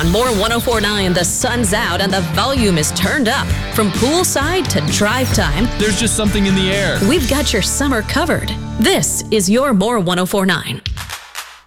On More 1049, the sun's out and the volume is turned up. From poolside to drive time, there's just something in the air. We've got your summer covered. This is your More 1049.